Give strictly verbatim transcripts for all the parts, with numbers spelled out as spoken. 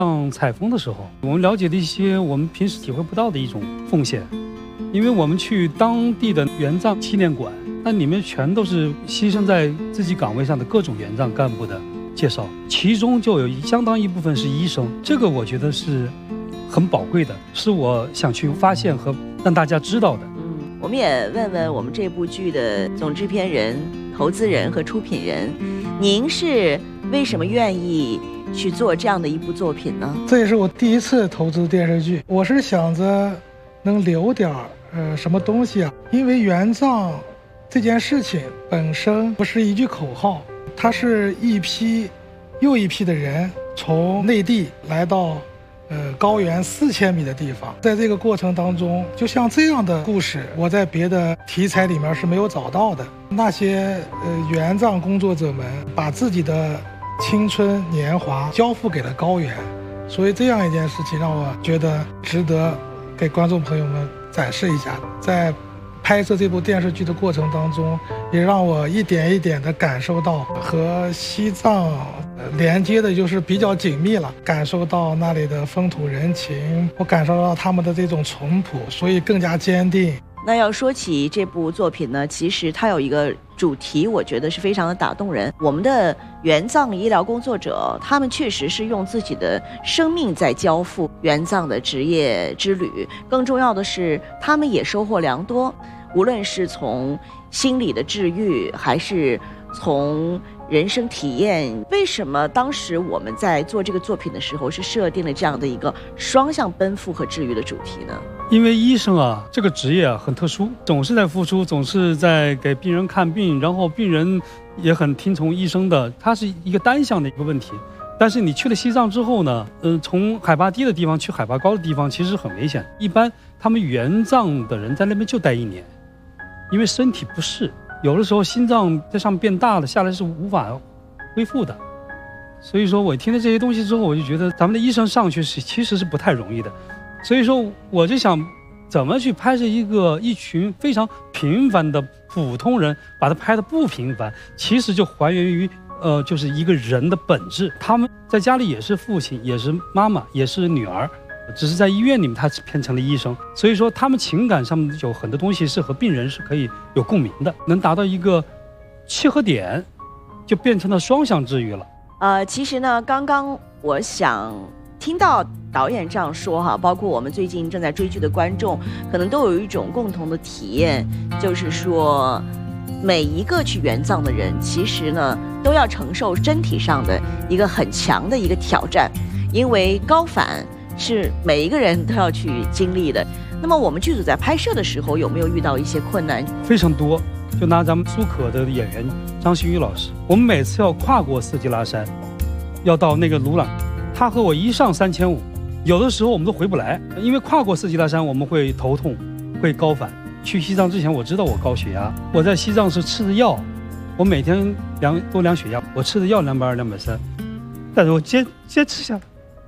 上采风的时候，我们了解了一些我们平时体会不到的一种奉献，因为我们去当地的援藏纪念馆，那里面全都是牺牲在自己岗位上的各种援藏干部的介绍，其中就有相当一部分是医生，这个我觉得是很宝贵的，是我想去发现和让大家知道的。 嗯，我们也问问我们这部剧的总制片人、投资人和出品人，您是为什么愿意去做这样的一部作品呢？ 这也是我第一次投资电视剧，我是想着能留点呃什么东西啊，因为援藏这件事情本身不是一句口号，它是一批又一批的人从内地来到呃高原四千米的地方，在这个过程当中，就像这样的故事，我在别的题材里面是没有找到的。那些呃援藏工作者们把自己的青春年华交付给了高原，所以这样一件事情让我觉得值得给观众朋友们展示一下。在拍摄这部电视剧的过程当中，也让我一点一点地感受到和西藏连接的就是比较紧密了，感受到那里的风土人情，我感受到他们的这种淳朴，所以更加坚定。 那要说起这部作品呢，其实它有一个主题，我觉得是非常的打动人。我们的援藏医疗工作者，他们确实是用自己的生命在交付援藏的职业之旅，更重要的是，他们也收获良多。无论是从心理的治愈，还是从人生体验，为什么当时我们在做这个作品的时候是设定了这样的一个双向奔赴和治愈的主题呢？ 因为医生啊，这个职业啊很特殊，总是在付出，总是在给病人看病，然后病人也很听从医生的，它是一个单向的一个问题。但是你去了西藏之后呢，嗯、呃，从海拔低的地方去海拔高的地方，其实很危险。一般他们援藏的人在那边就待一年，因为身体不适，有的时候心脏在上面变大了，下来是无法恢复的。所以说我听了这些东西之后，我就觉得咱们的医生上去是其实是不太容易的。所以说我就想怎么去拍摄一个一群非常平凡的普通人，把它拍得不平凡，其实就还原于呃就是一个人的本质。他们在家里也是父亲，也是妈妈，也是女儿，只是在医院里面他变成了医生。所以说他们情感上面有很多东西是和病人是可以有共鸣的，能达到一个契合点，就变成了双向治愈了。 呃，其实呢，刚刚我想听到导演这样说哈，包括我们最近正在追剧的观众，可能都有一种共同的体验，就是说每一个去援藏的人，其实呢都要承受身体上的一个很强的一个挑战，因为高反是每一个人都要去经历的。那么我们剧组在拍摄的时候有没有遇到一些困难？ 非常多。就拿咱们苏可的演员张馨予老师，我们每次要跨过色季拉山，要到那个鲁朗，他和我一上三千五，有的时候我们都回不来，因为跨过色季拉山我们会头痛，会高反。去西藏之前我知道我高血压，我在西藏是吃的药，我每天量多量血压，我吃的药两百二、两百三，但是我坚坚持下来。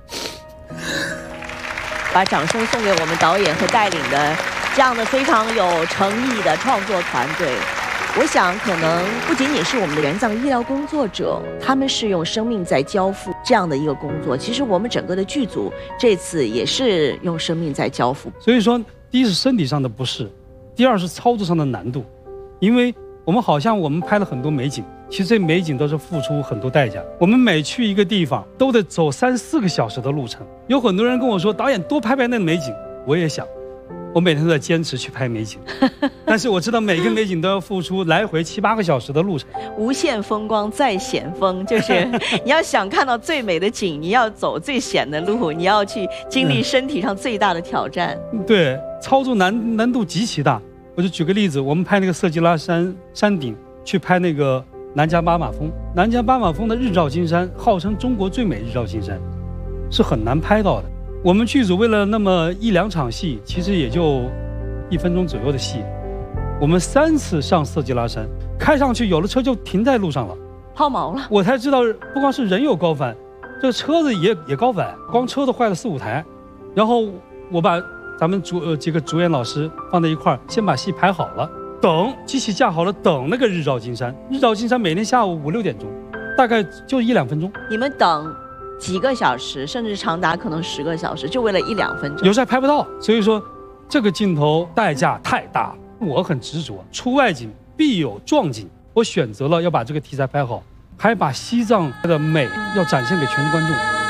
把掌声送给我们导演和带领的这样的非常有诚意的创作团队。我想可能不仅仅是我们的援藏医疗工作者，他们是用生命在交付这样的一个工作，其实我们整个的剧组这次也是用生命在交付。 所以说第一是身体上的不适，第二是操作上的难度，因为我们好像我们拍了很多美景，其实这美景都是付出很多代价。我们每去一个地方都得走三四个小时的路程，有很多人跟我说导演多拍拍那美景，我也想我每天都在坚持去拍美景，但是我知道每个美景都要付出来回七八个小时的路程。 无限风光在险峰，就是你要想看到最美的景，你要走最险的路，你要去经历身体上最大的挑战。 对，操作难难度极其大。我就举个例子，我们拍那个色季拉山山顶，去拍那个南迦巴马峰。南迦巴马峰的日照金山号称中国最美日照金山，是很难拍到的。我们剧组为了那么一两场戏，其实也就一分钟左右的戏，我们三次上色季拉山，开上去有的车就停在路上了， 抛锚了。 我才知道不光是人有高反，这个车子也也高反，光车子坏了四五台。然后我把咱们主呃几个主演老师放在一块儿，先把戏排好了，等机器架好了，等那个日照金山。日照金山每天下午五六点钟，大概就一两分钟。 你们等几个小时，甚至长达可能十个小时，就为了一两分钟。 有时还拍不到，所以说这个镜头代价太大了。我很执着，出外景必有壮景，我选择了要把这个题材拍好，还把西藏的美要展现给全国观众。